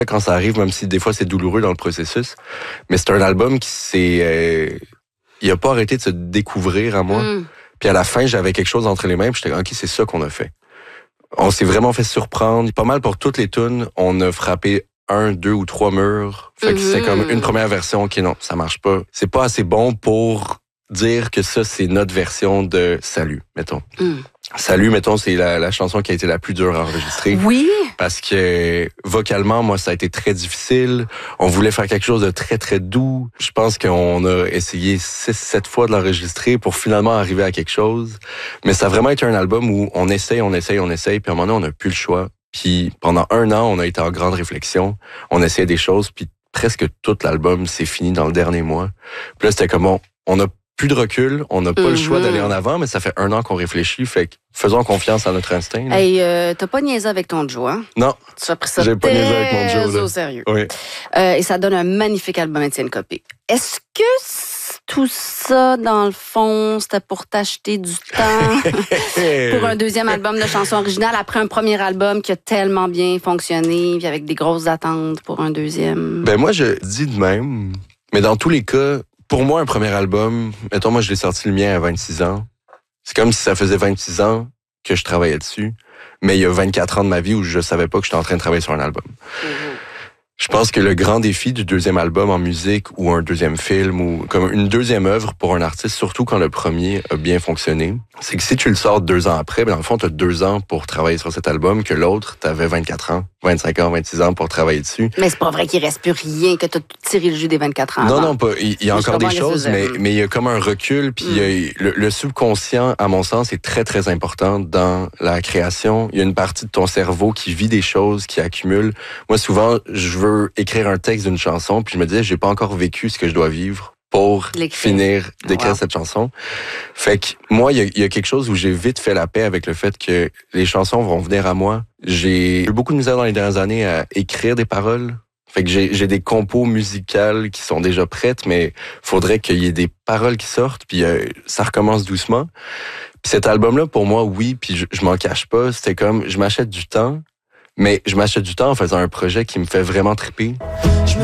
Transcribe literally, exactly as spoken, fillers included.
Quand ça arrive, même si des fois c'est douloureux dans le processus, mais c'est un album qui s'est... Euh, il a pas arrêté de se découvrir à moi. Mm. Puis à la fin, j'avais quelque chose entre les mains, puis j'étais OK, c'est ça qu'on a fait. On s'est vraiment fait surprendre. Pas mal pour toutes les tunes, on a frappé un, deux ou trois murs. Fait que mm-hmm. c'est comme une première version qui, non, ça marche pas. C'est pas assez bon pour dire que ça, c'est notre version de Salut, mettons. Mm. Salut, mettons, c'est la, la chanson qui a été la plus dure à enregistrer. Oui. Parce que vocalement, moi, ça a été très difficile. On voulait faire quelque chose de très, très doux. Je pense qu'on a essayé six, sept fois de l'enregistrer pour finalement arriver à quelque chose. Mais ça a vraiment été un album où on essaye, on essaye, on essaye, puis à un moment donné, on n'a plus le choix. Puis pendant un an, on a été en grande réflexion. On essayait des choses, puis presque tout l'album s'est fini dans le dernier mois. Puis là, c'était comme, on, on a plus de recul, on n'a pas mm-hmm. le choix d'aller en avant, mais ça fait un an qu'on réfléchit, fait que faisons confiance à notre instinct. Là. Hey, euh, t'as pas niaisé avec ton Joe, hein? Non. Tu as pris ça J'ai pas niaisé avec mon Joe. Là. Au sérieux. Oui. Euh, et ça donne un magnifique album Étienne Copé. Est-ce que tout ça, dans le fond, c'était pour t'acheter du temps pour un deuxième album de chansons originales après un premier album qui a tellement bien fonctionné, puis avec des grosses attentes pour un deuxième? Ben moi, je dis de même, mais dans tous les cas, pour moi, un premier album, mettons, moi, je l'ai sorti le mien à vingt-six ans. C'est comme si ça faisait vingt-six ans que je travaillais dessus, mais il y a vingt-quatre ans de ma vie où je savais pas que j'étais en train de travailler sur un album. Mm-hmm. Je pense que le grand défi du deuxième album en musique ou un deuxième film ou comme une deuxième œuvre pour un artiste, surtout quand le premier a bien fonctionné, c'est que si tu le sors deux ans après, ben dans le fond, tu as deux ans pour travailler sur cet album, que l'autre, tu avais vingt-quatre ans, vingt-cinq ans, vingt-six ans pour travailler dessus. Mais c'est pas vrai qu'il reste plus rien, que tu as tiré le jus des vingt-quatre ans. Non, avant. non, pas. Il y a mais encore des choses, mais, mais il y a comme un recul, puis mm. il y a, le, le subconscient, à mon sens, est très, très important dans la création. Il y a une partie de ton cerveau qui vit des choses, qui accumule. Moi, souvent, je veux écrire un texte d'une chanson, puis je me disais, j'ai pas encore vécu ce que je dois vivre pour l'écrire. finir d'écrire wow. cette chanson. Fait que moi, il y, y a quelque chose où j'ai vite fait la paix avec le fait que les chansons vont venir à moi. J'ai eu beaucoup de misère dans les dernières années à écrire des paroles. Fait que j'ai, j'ai des compos musicales qui sont déjà prêtes, mais faudrait qu'il y ait des paroles qui sortent, puis euh, ça recommence doucement. Puis cet album-là, pour moi, oui, puis je, je m'en cache pas, c'était comme, je m'achète du temps, mais je m'achète du temps en faisant un projet qui me fait vraiment triper.